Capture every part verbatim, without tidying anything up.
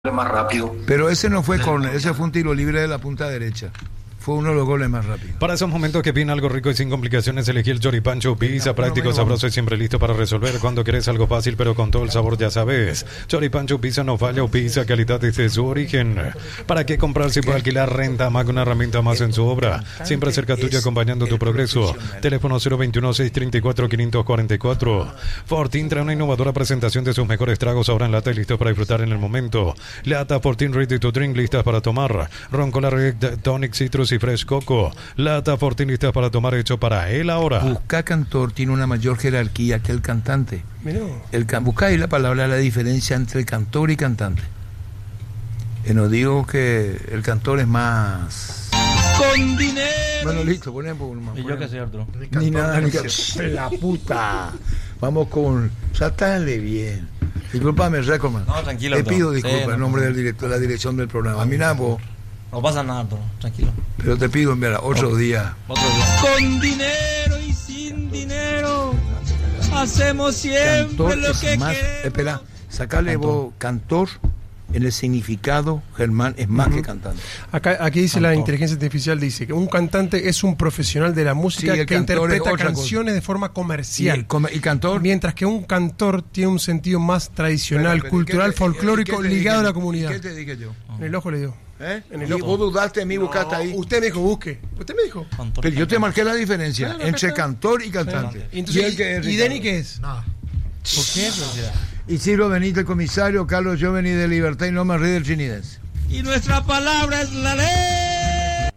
más rápido. Pero ese no fue córner, ese fue un tiro libre de la punta derecha. Fue uno de los goles más rápidos. Para esos momentos que viene algo rico y sin complicaciones, elegí el Choripancho Pizza, práctico, sabroso y siempre listo para resolver. Cuando quieres algo fácil, pero con todo el sabor, ya sabes. Choripancho Pizza no falla, o pizza, calidad desde su origen. ¿Para qué comprar si puede alquilar? Renta más que una herramienta más en su obra. Siempre cerca tuya, acompañando tu progreso. Teléfono cero veintiuno, seiscientos treinta y cuatro, quinientos cuarenta y cuatro. Fortín trae una innovadora presentación de sus mejores tragos ahora en lata y listos para disfrutar en el momento. Lata Fortín Ready to Drink, listas para tomar. Ron con la Tonic Citrus y Fresh Coco. Lata Fortín, listas para tomar, hecho para él ahora. Busca cantor tiene una mayor jerarquía que el cantante. El can, busca ahí la palabra, la diferencia entre cantor y cantante. Eh, no digo que el cantor es más... ¡Con dinero! Bueno, listo, ponemos uno. ¿Y yo qué sé, Arturo? Ni nada, ni que... La puta. Vamos con... Satale bien. Discúlpame, Recordman. No, tranquilo. Te pido sí, disculpas no, en nombre no. del director, de la dirección del programa. Mira, vos... No pasa nada, Arturo. Tranquilo. Pero te pido, mira, otro día. Otro día. Con dinero y sin dinero hacemos siempre Cantor lo es que más... queremos. Espera, sacale vos cantor... En el significado, Germán es más uh-huh. que cantante. Acá, aquí dice Cantor. La inteligencia artificial, dice que un cantante es un profesional de la música Sí, que interpreta canciones cosa. de forma comercial. ¿Y, com- y cantor? Mientras que un cantor tiene un sentido más tradicional, pero, pero, cultural, te, folclórico, ligado a la comunidad. ¿Qué te dije yo? En el ojo le dio. ¿Eh? En el y ojo. vos dudaste de mí, No, buscaste ahí. Usted me dijo, busque. Usted me dijo. Cantor, Pero yo te cantor. marqué la diferencia Claro, entre acá. cantor y cantante. Y, entonces, ¿Y el que es ¿y Ricardo? Denny qué es? ¿Por qué, sociedad? Isidro Benítez, comisario, Carlos Gioveni de Libertad y Norma Rey del Chinidense. Y nuestra palabra es la ley.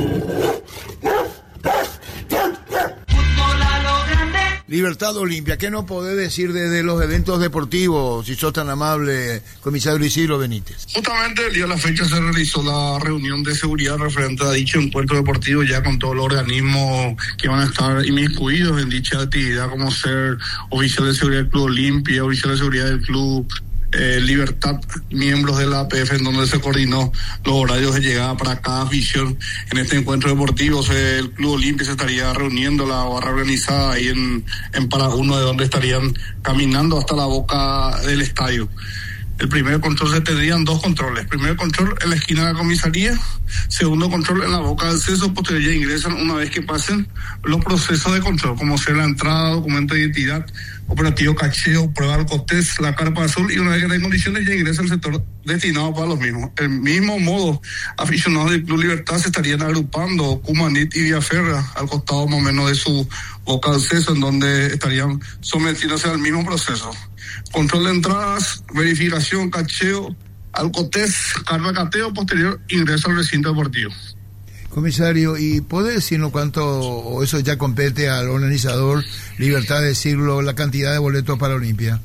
Libertad Olimpia, ¿qué no podés decir desde los eventos deportivos, si sos tan amable, comisario Isidro Benítez? Justamente el día de la fecha se realizó la reunión de seguridad referente a dicho encuentro deportivo, ya con todos los organismos que van a estar inmiscuidos en dicha actividad, como ser oficial de seguridad del Club Olimpia, oficial de seguridad del Club Eh, Libertad, miembros de la A P F, en donde se coordinó los horarios de llegada para cada afición. En este encuentro deportivo se, el Club Olimpia se estaría reuniendo, la barra organizada ahí en, en Paraguno, de donde estarían caminando hasta la boca del estadio. El primer control, se tendrían dos controles. Primer control en la esquina de la comisaría, segundo control en la boca del acceso. Posterior ya ingresan una vez que pasen los procesos de control, como ser la entrada, documento de identidad, operativo cacheo, prueba de alcotés, la carpa azul, y una vez que está en condiciones ya ingresa al sector destinado para los mismos. El mismo modo, aficionados del Club Libertad se estarían agrupando Cumanit y Villaferra al costado más o menos de su boca de acceso, en donde estarían sometiéndose al mismo proceso. Control de entradas, verificación, cacheo, alcotés, carpa cateo, posterior ingreso al recinto deportivo. Comisario, ¿y puede decirnos cuánto, o eso ya compete al organizador, Libertad de decirlo, la cantidad de boletos para Olimpia?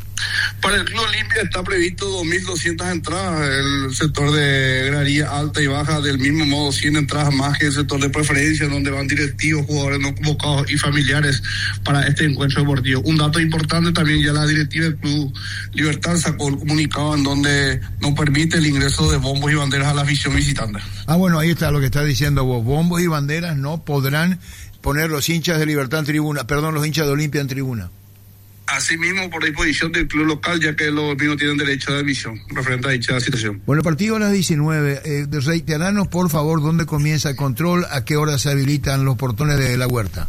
Para el Club Olimpia está previsto dos mil doscientas entradas, el sector de gradería alta y baja, del mismo modo cien entradas más que el sector de preferencia, donde van directivos, jugadores no convocados y familiares para este encuentro deportivo. Un dato importante también, ya la directiva del Club Libertad sacó el comunicado en donde no permite el ingreso de bombos y banderas a la afición visitante. Ah, bueno, ahí está lo que está diciendo vos, bombos y banderas no podrán poner los hinchas de Libertad en tribuna, perdón, los hinchas de Olimpia en tribuna. Asimismo, por disposición del club local, ya que los mismos tienen derecho de admisión referente a dicha situación. Bueno, el partido a las diecinueve. Eh, reiteranos, por favor, dónde comienza el control, a qué hora se habilitan los portones de la huerta.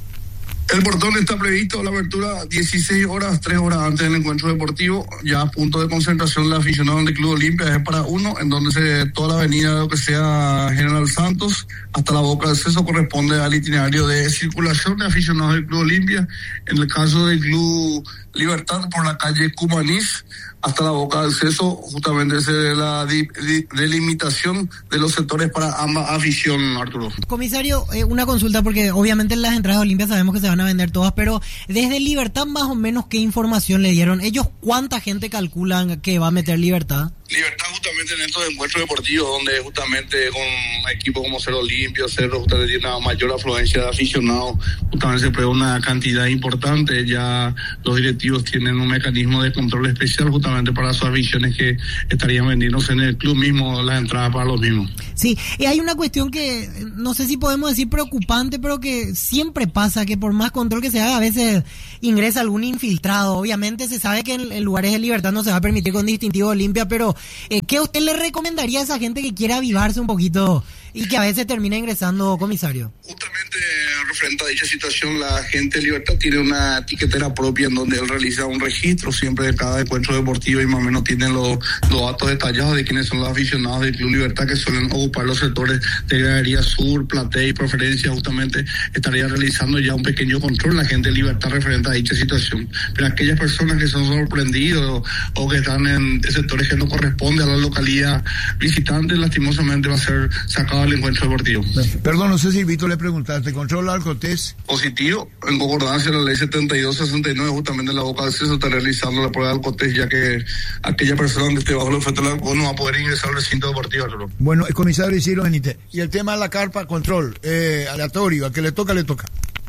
El portón está previsto la apertura dieciséis horas, tres horas antes del encuentro deportivo. Ya a punto de concentración de aficionados del Club Olimpia es para uno, en donde se toda la avenida, lo que sea General Santos, hasta la boca del acceso corresponde al itinerario de circulación de aficionados del Club Olimpia. En el caso del Club Libertad, por la calle Cumanís hasta la boca del acceso, justamente es la di- di- delimitación de los sectores para ambas afición, Arturo. Comisario, eh, una consulta, porque obviamente las entradas de Olimpia sabemos que se van a vender todas, pero desde Libertad más o menos qué información le dieron. ¿Ellos cuánta gente calculan que va a meter Libertad? Libertad justamente justamente en estos encuentros deportivos donde justamente con equipos como Cerro Limpio, Cerro, justamente tiene una mayor afluencia de aficionados, justamente se prueba una cantidad importante, ya los directivos tienen un mecanismo de control especial justamente para sus aficiones que estarían vendiéndose en el club mismo las entradas para los mismos. Sí, y hay una cuestión que no sé si podemos decir preocupante, pero que siempre pasa, que por más control que se haga, a veces ingresa algún infiltrado. Obviamente se sabe que en, en lugares de libertad no se va a permitir con distintivo Olimpia, pero eh, ¿qué usted le recomendaría a esa gente que quiera avivarse un poquito y que a veces termina ingresando, comisario? Justamente referente a dicha situación, la gente de Libertad tiene una etiquetera propia en donde él realiza un registro siempre de cada encuentro deportivo y más o menos tienen los, los datos detallados de quiénes son los aficionados del Club Libertad que suelen ocupar los sectores de Galería Sur, Platea y Preferencia. Justamente estaría realizando ya un pequeño control la gente de Libertad referente a dicha situación. Pero aquellas personas que son sorprendidos o, o que están en sectores que no corresponden a la localidad visitante, lastimosamente va a ser sacado del encuentro deportivo. Perdón, no sé si Vito le preguntaste, ¿control Alcotés? Positivo, en concordancia de la ley setenta y dos sesenta y nueve, justamente en la boca de acceso está realizando la prueba de Alcotés, ya que aquella persona que esté bajo el efecto del alcohol no va a poder ingresar al recinto deportivo. Arturo. Bueno, el comisario Isidro Benítez, y el tema de la carpa, control, eh, aleatorio, a que le toca, le toca.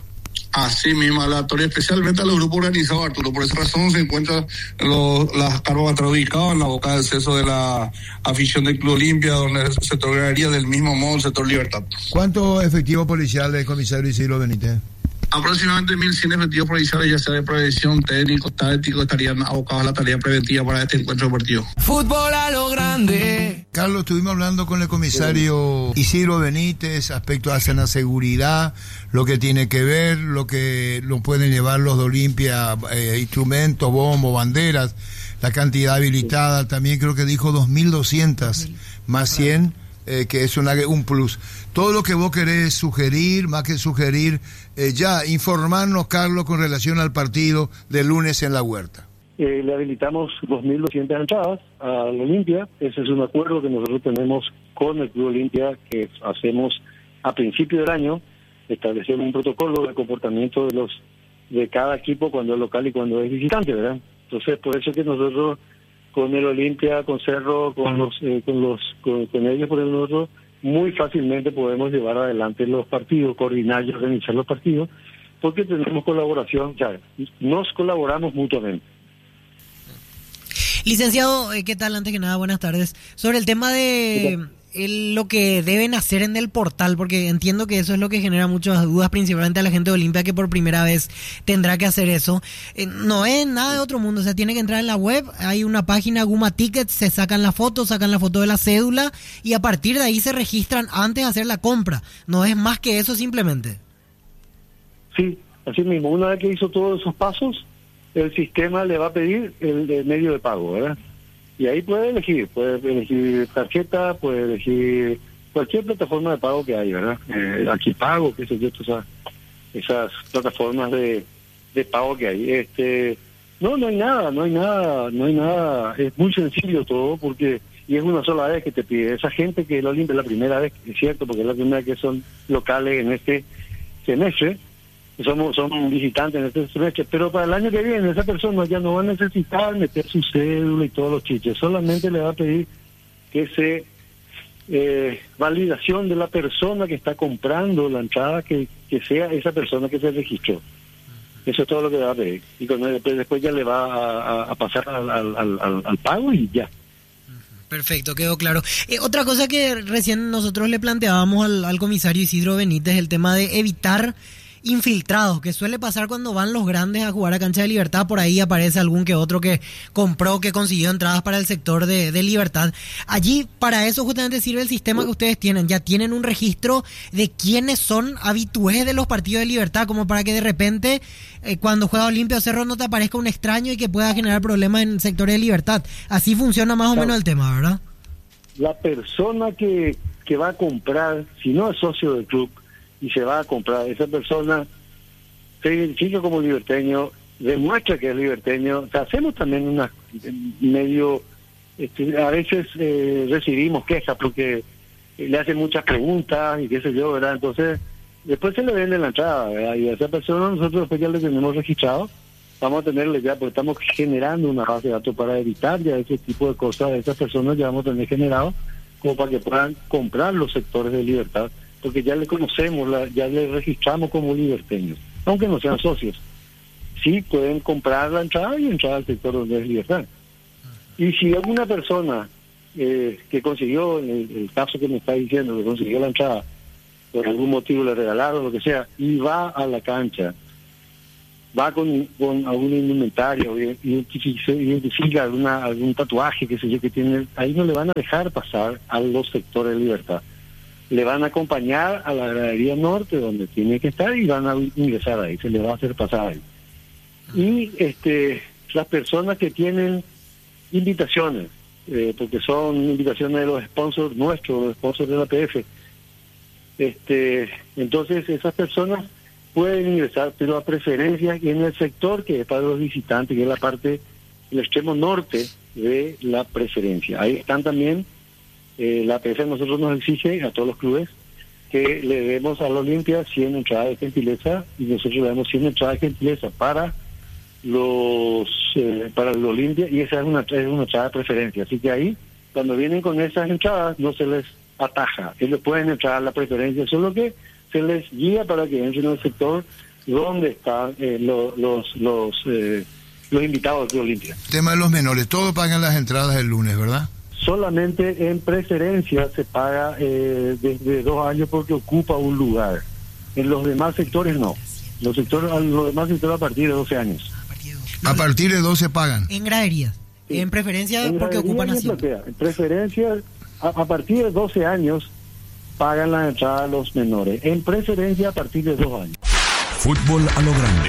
Así mismo, aleatorio, especialmente a los grupos organizados, Arturo. Por esa razón se encuentran los, las carpas ubicadas en la boca de acceso de la afición del Club Olimpia, donde se otorgaría del mismo modo el sector Libertad. ¿Cuántos efectivos policiales, comisario Isidro Benítez? Aproximadamente mil cien efectivos policiales, ya sea de prevención, técnicos, tácticos, estarían abocados a la tarea preventiva para este encuentro deportivo. Fútbol a lo grande. Carlos, estuvimos hablando con el comisario Isidro Benítez, aspecto hacia la seguridad, lo que tiene que ver, lo que lo pueden llevar los de Olimpia, eh, instrumentos, bombos, banderas, la cantidad habilitada, también creo que dijo dos mil doscientos más cien. Eh, que es una, un plus. Todo lo que vos querés sugerir, más que sugerir, eh, ya informarnos, Carlos, con relación al partido del lunes en la Huerta. Eh, le habilitamos dos mil doscientas entradas a la Olimpia. Ese es un acuerdo que nosotros tenemos con el Club Olimpia, que hacemos a principio del año. Establecemos un protocolo de comportamiento de los de cada equipo cuando es local y cuando es visitante, ¿verdad? Entonces, por eso que nosotros con el Olimpia, con Cerro, con los, eh, con los, con, con ellos, por nosotros, muy fácilmente podemos llevar adelante los partidos, coordinar y organizar los partidos, porque tenemos colaboración, ya, nos colaboramos mutuamente. Licenciado, ¿qué tal? Antes que nada, buenas tardes. Sobre el tema de el, lo que deben hacer en el portal, porque entiendo que eso es lo que genera muchas dudas, principalmente a la gente de Olimpia, que por primera vez tendrá que hacer eso. Eh, no es nada de otro mundo, o sea, tiene que entrar en la web, hay una página Guma Tickets, se sacan la foto, sacan la foto de la cédula y a partir de ahí se registran antes de hacer la compra. No es más que eso simplemente. Sí, así mismo. Una vez que hizo todos esos pasos, el sistema le va a pedir el, el medio de pago, ¿verdad? Y ahí puede elegir, puede elegir tarjeta, puede elegir cualquier plataforma de pago que hay, ¿verdad? Eh, aquí pago, qué sé yo, esas, esas plataformas de, de pago que hay. Este, no, no hay nada, no hay nada, no hay nada, es muy sencillo todo, porque, y es una sola vez que te pide. Esa gente que lo limpia la primera vez, es cierto, porque es la primera vez que son locales en este semestre, somos son visitantes en este semestre, pero para el año que viene esa persona ya no va a necesitar meter su cédula y todos los chiches, solamente le va a pedir que se eh, validación de la persona que está comprando la entrada, que, que sea esa persona que se registró. Eso es todo lo que le va a pedir, y con él, después, después ya le va a, a pasar al, al, al, al pago y ya. Perfecto, quedó claro. Eh, otra cosa que recién nosotros le planteábamos al, al comisario Isidro Benítez, el tema de evitar infiltrados, que suele pasar cuando van los grandes a jugar a Cancha de Libertad. Por ahí aparece algún que otro que compró, que consiguió entradas para el sector de, de Libertad. Allí, para eso justamente sirve el sistema que ustedes tienen. Ya tienen un registro de quiénes son habitués de los partidos de Libertad, como para que de repente, eh, cuando juega Olimpia o Cerro, no te aparezca un extraño y que pueda generar problemas en sectores de Libertad. Así funciona más o menos el tema, ¿verdad? La persona que, que va a comprar, si no es socio del club, y se va a comprar, esa persona se identifica como liberteño, demuestra que es liberteño. O sea, hacemos también una medio, este, a veces eh, recibimos quejas porque le hacen muchas preguntas y qué sé yo, ¿verdad? Entonces, después se le vende la entrada, ¿verdad? Y a esa persona nosotros después ya le tenemos registrado vamos a tenerle ya, porque estamos generando una base de datos para evitar ya ese tipo de cosas, esas personas ya vamos a tener generado como para que puedan comprar los sectores de Libertad, porque ya le conocemos, la, ya le registramos como liberteños, aunque no sean socios. Sí pueden comprar la entrada y entrar al sector donde es Libertad. Y si alguna persona eh, que consiguió, en el, el caso que me está diciendo, que consiguió la entrada, por algún motivo le regalaron, lo que sea, y va a la cancha, va con, con algún indumentario, identifica, identifica alguna, algún tatuaje, qué sé yo, que tiene, ahí no le van a dejar pasar a los sectores de Libertad. Le van a acompañar a la gradería norte, donde tiene que estar, y van a ingresar ahí, se le va a hacer pasar ahí. Y este las personas que tienen invitaciones, eh, porque son invitaciones de los sponsors nuestros, los sponsors de la P F, este entonces esas personas pueden ingresar, pero a preferencia en el sector que es para los visitantes, que es la parte, el extremo norte de la preferencia. Ahí están también, eh, la P F nosotros nos exige a todos los clubes que le demos a la Olimpia cien entradas de gentileza, y nosotros le damos cien entradas de gentileza para los eh, para la Olimpia, y esa es una, es una entrada de preferencia. Así que ahí, cuando vienen con esas entradas, no se les ataja, ellos pueden entrar a la preferencia, solo que se les guía para que entren al sector donde están eh, lo, los los eh, los invitados de Olimpia. Tema de los menores, todos pagan las entradas el lunes, ¿verdad? Solamente en preferencia se paga eh, desde dos años porque ocupa un lugar. En los demás sectores no. Los sectores, los demás sectores a partir de doce años. A partir de doce pagan. En graderías. Sí. En preferencia en porque ocupan asiento. En preferencia, a, a partir de doce años pagan la entrada a los menores. En preferencia a partir de dos años. Fútbol a lo grande.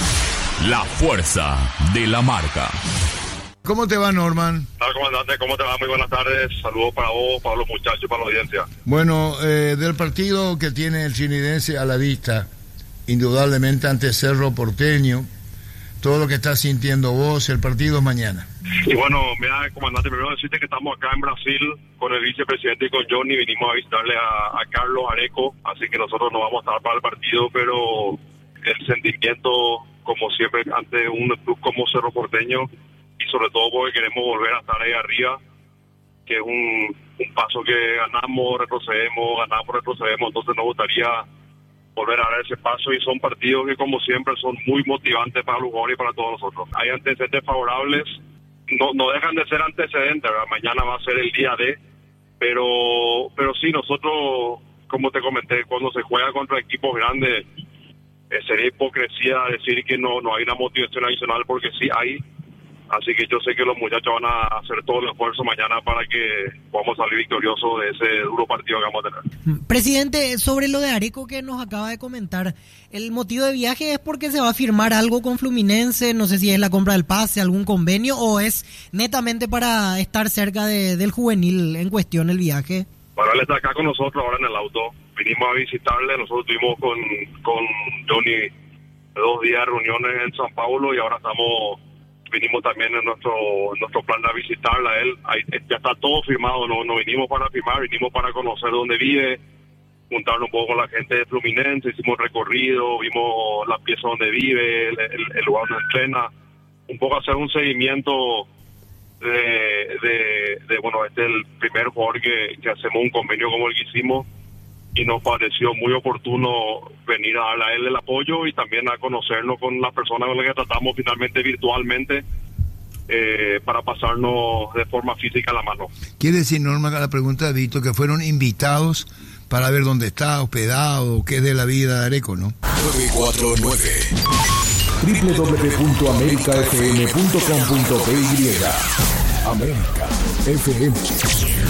La fuerza de la marca. ¿Cómo te va, Norman? Hola, comandante, ¿cómo te va? Muy buenas tardes. Saludos para vos, para los muchachos, para la audiencia. Bueno, eh, del partido que tiene el Chinidense a la vista, indudablemente ante Cerro Porteño, todo lo que estás sintiendo vos, el partido es mañana. Y bueno, mira, comandante, primero decirte que estamos acá en Brasil con el vicepresidente y con Johnny, vinimos a visitarle a, a Carlos Areco, así que nosotros no vamos a estar para el partido, pero el sentimiento, como siempre, ante un club como Cerro Porteño, y sobre todo porque queremos volver a estar ahí arriba, que es un, un paso que ganamos, retrocedemos, ganamos, retrocedemos, entonces nos gustaría volver a dar ese paso, y son partidos que como siempre son muy motivantes para los jugadores y para todos nosotros. Hay antecedentes favorables, no no dejan de ser antecedentes, ¿verdad? Mañana va a ser el día D, pero pero sí, nosotros, como te comenté, cuando se juega contra equipos grandes, eh, sería hipocresía decir que no, no hay una motivación adicional, porque sí hay. Así que yo sé que los muchachos van a hacer todo el esfuerzo mañana para que podamos salir victoriosos de ese duro partido que vamos a tener. Presidente, sobre lo de Areco que nos acaba de comentar, ¿el motivo de viaje es porque se va a firmar algo con Fluminense? No sé si es la compra del pase, algún convenio, o es netamente para estar cerca de, del juvenil en cuestión el viaje. Bueno, él está acá con nosotros ahora en el auto. Vinimos a visitarle, nosotros tuvimos con, con Johnny dos días de reuniones en San Paulo, y ahora estamos... vinimos también en nuestro en nuestro plan de visitarla a él. Ahí, ya está todo firmado, no, no vinimos para firmar, vinimos para conocer dónde vive, juntarnos un poco con la gente de Fluminense, hicimos recorrido, vimos la pieza donde vive, el, el, el lugar donde entrena, un poco hacer un seguimiento de, de, de bueno, este es el primer jugador que, que hacemos un convenio como el que hicimos, y nos pareció muy oportuno venir a darle a él el apoyo y también a conocernos con las personas con las que tratamos finalmente virtualmente, eh, para pasarnos de forma física la mano. ¿Quiere decir, Norma, a la pregunta de Vito, que fueron invitados para ver dónde está hospedado, qué es de la vida de Areco, ¿no? nueve cuatro nueve doble u doble u doble u punto america f m punto com punto p y América F M.